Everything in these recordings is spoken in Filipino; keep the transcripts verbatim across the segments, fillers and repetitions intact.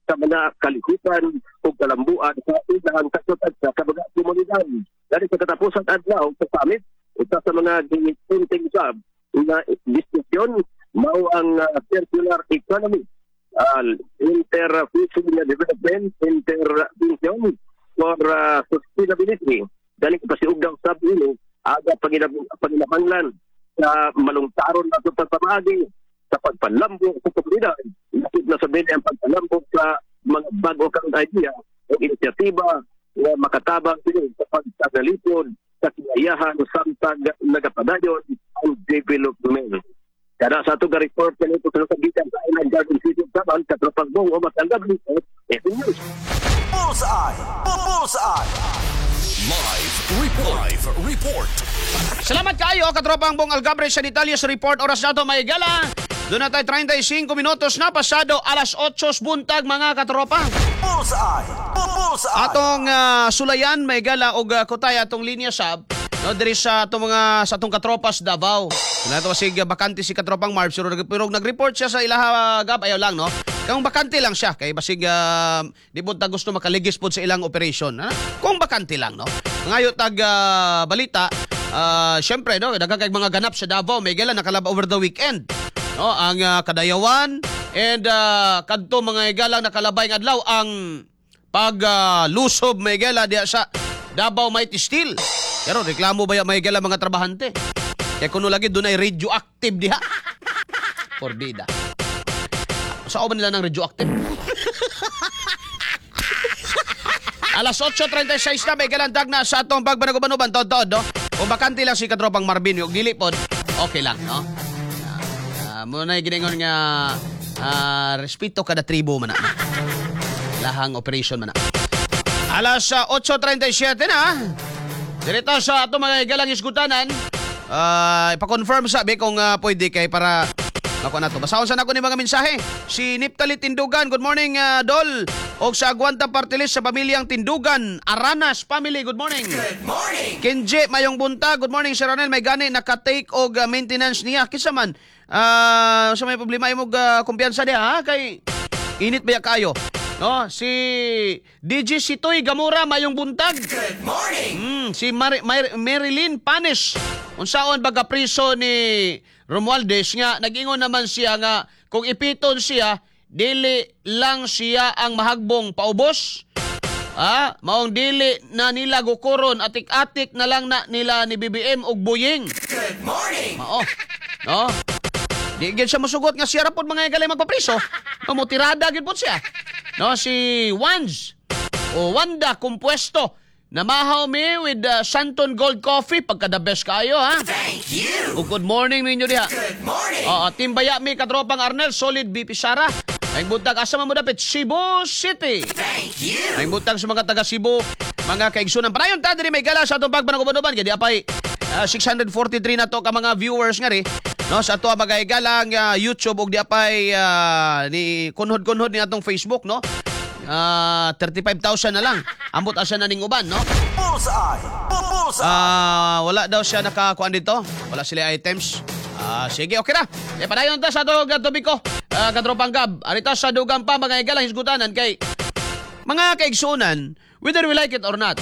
sa mga kalihutan o kalambuan sa ilang kasutat sa kabaga komunidad. Dahil sa katapusan adlaw sa summit, isa sa mga ginitunting sab na diskusyon mao ang uh, circular economy, uh, interfacing development, intervention for uh, sustainability. Dahil kapasiug daw sab ini aga paginahanglan sa malungtaron na sa pagpamagi sa pagpalambong sa komunidad. Nakit na sabihin ang pagpalambong sa mga bago kang idea o inisyatiba na makatabang sila sa pagsagalipod sa kinayahan samtang nagapadayon ang development. Kada sa ito ka-report na ito sa kagitan sa Island Garden City of Saban, katrapagbong o matanggang ito, ito news. Bullseye! Bullseye! Live report. Live report. Salamat kayo, katropang Bong Algabre sa detalye sa report. Oras na ito, may gala. Doon na tayo thirty-five minutos na pasado alas eight buntag mga katropa. Bullseye! Bullseye! Atong uh, sulayan, may gala og uh, kutay atong linya sab. No, diri sa atong mga sa atong katropas Davao. Wala to sig bakante si katropang Marv pero, pero nag-report siya sa ilaha gab ayaw lang no. Kung bakante lang siya kay basig uh, di po ta gusto makaligis pod sa ilang operation. Ha? Kung bakante lang no. Ngayo tag uh, balita, uh, syempre no, daghang kay mga ganap sa Davao, may gala nakalab over the weekend. No, ang uh, Kadayawan and uh, kadto mga igalang nakalabay nga adlaw ang pag uh, lusob may gala diya sa Davao Mighty Steel. Pero reklamo ba ya may gala mga trabahante? Kaya kuno lagi doon ay radioactive diha. Forbida. Saan ba nila ng radioactive? Alas eight thirty-six na may galandag na sa atong pagbanagubanuban tod-tod, no? Kung bakante lang si katropang Marvin, yung dilipod, okay lang, no? Uh, muna yung giningon nga uh, respeto kada tribo man na. Lahang operation man na. Alas uh, eight thirty-seven na. Dirito sa atong mga galang isgutanan, uh, ipa-confirm sabi kung uh, pwede kay para ako na to. Basahon sa nako ni mga mensahe. Si Niptali Tindugan, good morning uh, Dol. O sa Aguanta Partilis sa pamilyang Tindugan, Aranas family, good morning. Good morning. Kenje Mayong Bunta, good morning Sir Ronel. May gani naka-take og uh, maintenance niya. Kisa man, uh, sa may problema imong uh, kumpiyansa niya ha kay init ba kayo? No, si D J Sitoy Gamura Mayong Buntag. Good morning. Mm, si Mar- Mar- Marilyn Panis. Unsaon baga priso ni Romualdez nga nag-ingon naman siya nga kung ipiton siya dili lang siya ang mahagbong paubos. Ah, maong dili na nila gukuron atik-atik na lang na nila ni B B M og buying. Good morning. Mao. No. Di gid siya mosugot nga siya ra pod mga galay magpapriso. No, mo tirada gid pod siya. No, si Wands o Wanda Compuesto namahaw mi with uh, Santon Gold Coffee pagka the best kayo ha. Thank you. O good morning ninyo diha. Good morning. Oo, timbaya mi katropang Arnel Solid B P Sara. Ay butag asa man mo dapit Cebu City. Thank you. Ay butag sa mga taga Cebu, mga kaigsunan. Padayon ta diri may gala sa atong pagbanag-uban-uban kay di apay uh, six forty-three na to ka mga viewers nga ri. No, sa ato bagay galang uh, YouTube ug di apay uh, ni kunhod-kunhod ni atong Facebook no. Uh, thirty-five thousand na lang. Ambot asa na ning uban no. Bullseye. Bullseye. Ah, uh, wala daw siya nakakuan dito. Wala sila items. Ah, uh, sige, okay na. E padayon ta sa to gatubiko. Uh, katropang Gab. Arita sa dugang pa mga igalang hisgutanan kay mga kaigsunan, whether we like it or not.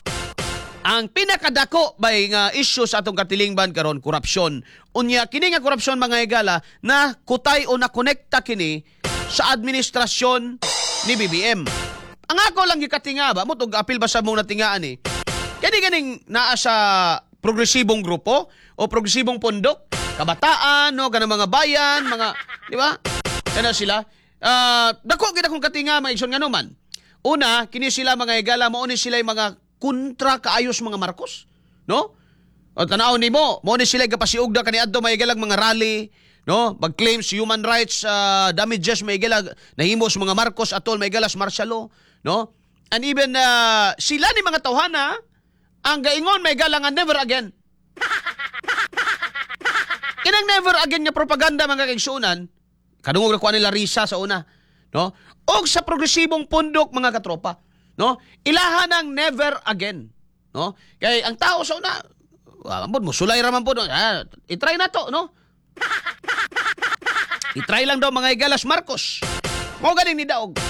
Ang pinakadako bay nga issue sa atong katilingban karon korupsyon. Unya kini nga korupsyon mga igala na kutay o na konekta kini sa administrasyon ni B B M. Ang ako lang gikatinga ba mo tug apil ba sa mong natingaan ni. Kani ganing naa sa progresibong grupo o progresibong pundok, kabataan no kanang mga bayan, mga di ba? Kana sila uh, dako gid akong katinga mga igsoon nga naman. Una, kini sila mga igala mao ni sila mga kontra kaayos mga Marcos, no? O tanaw nimo, mo ni sila gapasiugda kaniadto may galang mga rally, no? Mag-claims human rights uh, damages may galag nahimos mga Marcos atol may galas martial law, no? And even uh, sila ni mga tawhana ang gaingon may galang nga never again. Kinang never again nga propaganda mga kaigsunan, kadungog na kuha nila Risa sa una, no? Og sa progresibong pundok mga katropa, no? Ilahan ang never again, no? Kay ang tao sa una, ambot mo sulay ra man po, no? Ah, i-try na to, no? I-try lang daw mga igalas Marcos. Mo galing ni daog.